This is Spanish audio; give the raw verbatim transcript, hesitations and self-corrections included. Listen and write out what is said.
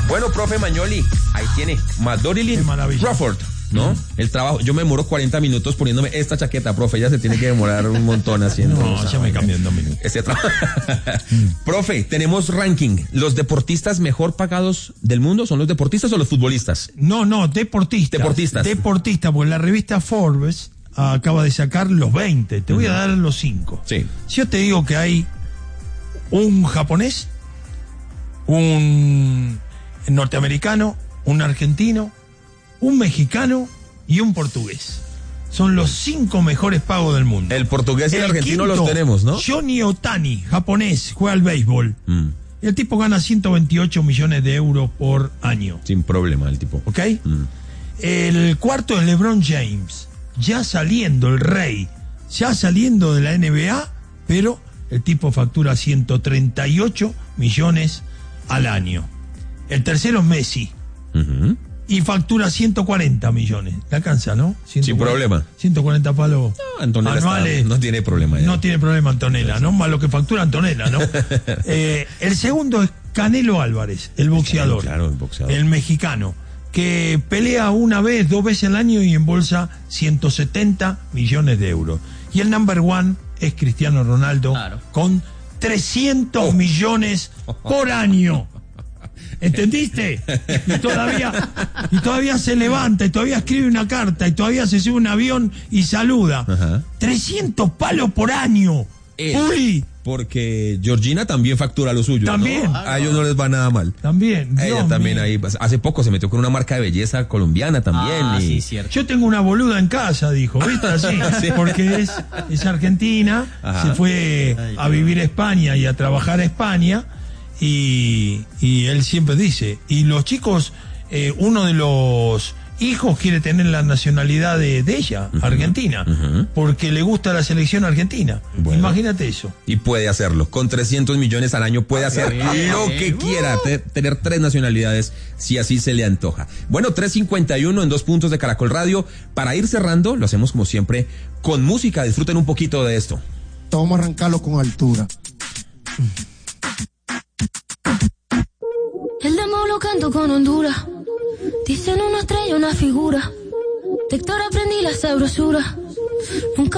Bueno, profe Magnoli, ahí tiene. Madorilyn Crawford, ¿no? Mm. El trabajo. Yo me demoro cuarenta minutos poniéndome esta chaqueta, profe. Ya se tiene que demorar un montón haciendo. No, ya me cambié en dos minutos. Ese trabajo. Profe, tenemos ranking. ¿Los deportistas mejor pagados del mundo son los deportistas o los futbolistas? No, no, deportistas. Deportistas. Deportistas, porque la revista Forbes acaba de sacar los veinte. Te voy uh-huh. a dar los cinco. Sí. Si yo te digo que hay un japonés, un norteamericano, un argentino, un mexicano y un portugués. Son los cinco mejores pagos del mundo. El portugués y el, el argentino quinto, los tenemos, ¿no? Johnny Otani, japonés, juega al béisbol. Mm. El tipo gana ciento veintiocho millones de euros por año. Sin problema el tipo. ¿Ok? Mm. El cuarto es LeBron James, ya saliendo el rey, ya saliendo de la N B A, pero el tipo factura ciento treinta y ocho millones al año. El tercero es Messi. Uh-huh. Y factura ciento cuarenta millones. ¿La alcanza, no? ciento cuarenta, sin problema. ciento cuarenta palos no, Antonella anuales. Está, no tiene problema. Ya. No tiene problema Antonella, ¿no? Más lo que factura Antonella, ¿no? eh, el segundo es Canelo Álvarez, el boxeador. Claro, claro, el boxeador. El mexicano, que pelea una vez, dos veces al año y embolsa ciento setenta millones de euros. Y el number one es Cristiano Ronaldo, claro, con trescientos oh. millones por año. ¿Entendiste? Y todavía, y todavía se levanta, y todavía escribe una carta, y todavía se sube a un avión y saluda. Ajá. trescientos palos por año. Él, Uy. Porque Georgina también factura lo suyo. También. ¿No? A ellos no les va nada mal. También. Ella Dios también mío. Ahí. Hace poco se metió con una marca de belleza colombiana también. Ah, y... sí, cierto. Yo tengo una boluda en casa, dijo. ¿Viste? Así. Sí. Porque es, es argentina. Ajá. Se fue Ay, a vivir a España y a trabajar a España. Y, y él siempre dice, y los chicos, eh, uno de los hijos quiere tener la nacionalidad de, de ella, uh-huh, argentina, uh-huh, porque le gusta la selección argentina. Bueno, imagínate eso. Y puede hacerlo, con trescientos millones al año puede hacer bien, lo que uh. quiera, te, tener tres nacionalidades, si así se le antoja. Bueno, tres cincuenta y uno en dos puntos de Caracol Radio. Para ir cerrando, lo hacemos como siempre, con música. Disfruten un poquito de esto. Vamos a arrancarlo con altura. El demo lo canto con Honduras. Dicen una estrella, una figura. De Héctor aprendí la sabrosura. Nunca